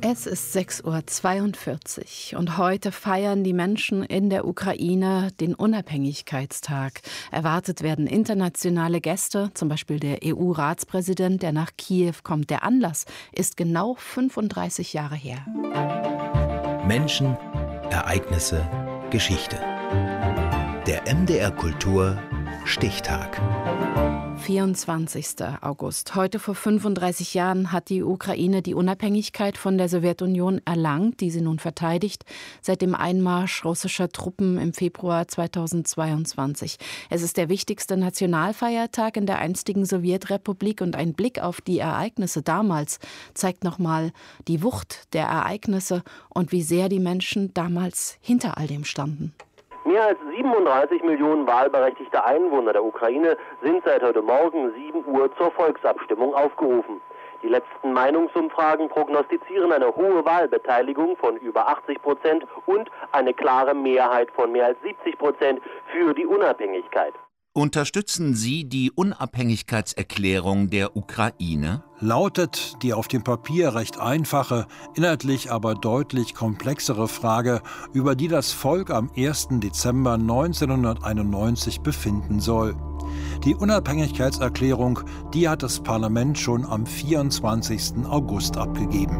Es ist 6:42 Uhr und heute feiern die Menschen in der Ukraine den Unabhängigkeitstag. Erwartet werden internationale Gäste, zum Beispiel der EU-Ratspräsident, der nach Kiew kommt. Der Anlass ist genau 35 Jahre her. Menschen, Ereignisse, Geschichte. Der MDR Kultur Stichtag. 24. August. Heute vor 35 Jahren hat die Ukraine die Unabhängigkeit von der Sowjetunion erlangt, die sie nun verteidigt, seit dem Einmarsch russischer Truppen im Februar 2022. Es ist der wichtigste Nationalfeiertag in der einstigen Sowjetrepublik und ein Blick auf die Ereignisse damals zeigt nochmal die Wucht der Ereignisse und wie sehr die Menschen damals hinter all dem standen. Mehr als 37 Millionen wahlberechtigte Einwohner der Ukraine sind seit heute Morgen 7 Uhr zur Volksabstimmung aufgerufen. Die letzten Meinungsumfragen prognostizieren eine hohe Wahlbeteiligung von über 80% und eine klare Mehrheit von mehr als 70% für die Unabhängigkeit. Unterstützen Sie die Unabhängigkeitserklärung der Ukraine? Lautet die auf dem Papier recht einfache, inhaltlich aber deutlich komplexere Frage, über die das Volk am 1. Dezember 1991 befinden soll. Die Unabhängigkeitserklärung, die hat das Parlament schon am 24. August abgegeben.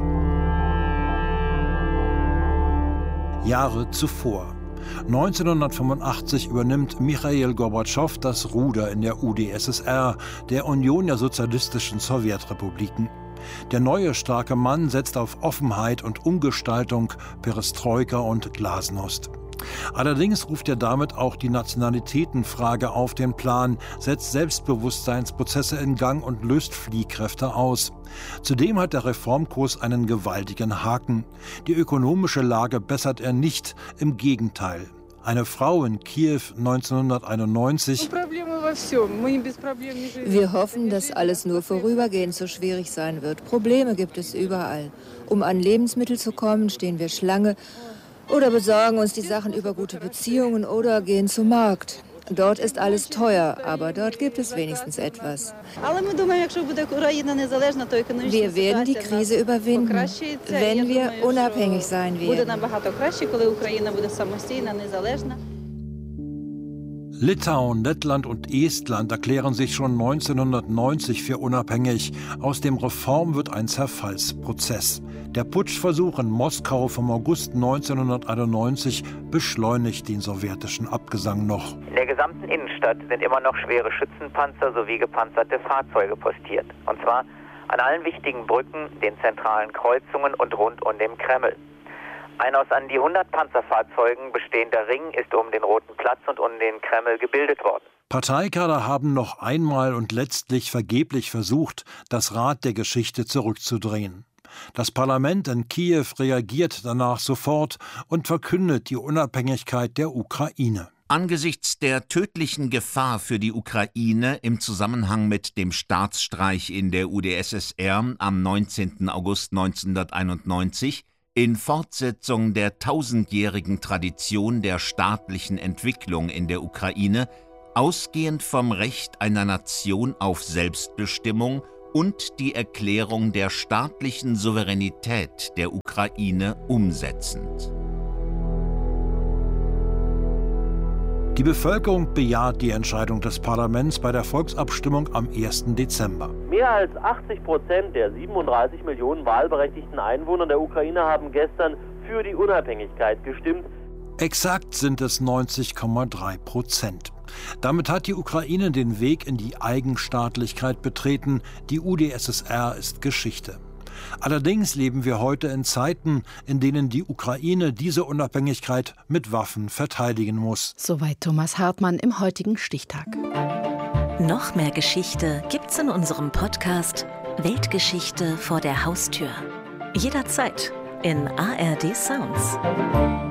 Jahre zuvor. 1985 übernimmt Michail Gorbatschow das Ruder in der UdSSR, der Union der sozialistischen Sowjetrepubliken. Der neue starke Mann setzt auf Offenheit und Umgestaltung, Perestroika und Glasnost. Allerdings ruft er damit auch die Nationalitätenfrage auf den Plan, setzt Selbstbewusstseinsprozesse in Gang und löst Fliehkräfte aus. Zudem hat der Reformkurs einen gewaltigen Haken. Die ökonomische Lage bessert er nicht, im Gegenteil. Eine Frau in Kiew 1991. Wir hoffen, dass alles nur vorübergehend so schwierig sein wird. Probleme gibt es überall. Um an Lebensmittel zu kommen, stehen wir Schlange oder besorgen uns die Sachen über gute Beziehungen oder gehen zum Markt. Dort ist alles teuer, aber dort gibt es wenigstens etwas. Wir werden die Krise überwinden, wenn wir unabhängig sein werden. Litauen, Lettland und Estland erklären sich schon 1990 für unabhängig. Aus dem Reform wird ein Zerfallsprozess. Der Putschversuch in Moskau vom August 1991 beschleunigt den sowjetischen Abgesang noch. In der gesamten Innenstadt sind immer noch schwere Schützenpanzer sowie gepanzerte Fahrzeuge postiert. Und zwar an allen wichtigen Brücken, den zentralen Kreuzungen und rund um den Kreml. Ein aus an die 100 Panzerfahrzeugen bestehender Ring ist um den Roten Platz und um den Kreml gebildet worden. Parteikader haben noch einmal und letztlich vergeblich versucht, das Rad der Geschichte zurückzudrehen. Das Parlament in Kiew reagiert danach sofort und verkündet die Unabhängigkeit der Ukraine. Angesichts der tödlichen Gefahr für die Ukraine im Zusammenhang mit dem Staatsstreich in der UdSSR am 19. August 1991 in Fortsetzung der 1000-jährigen Tradition der staatlichen Entwicklung in der Ukraine, ausgehend vom Recht einer Nation auf Selbstbestimmung und die Erklärung der staatlichen Souveränität der Ukraine umsetzend. Die Bevölkerung bejaht die Entscheidung des Parlaments bei der Volksabstimmung am 1. Dezember. Mehr als 80% der 37 Millionen wahlberechtigten Einwohner der Ukraine haben gestern für die Unabhängigkeit gestimmt. Exakt sind es 90,3%. Damit hat die Ukraine den Weg in die Eigenstaatlichkeit betreten. Die UdSSR ist Geschichte. Allerdings leben wir heute in Zeiten, in denen die Ukraine diese Unabhängigkeit mit Waffen verteidigen muss. Soweit Thomas Hartmann im heutigen Stichtag. Noch mehr Geschichte gibt's in unserem Podcast Weltgeschichte vor der Haustür. Jederzeit in ARD Sounds.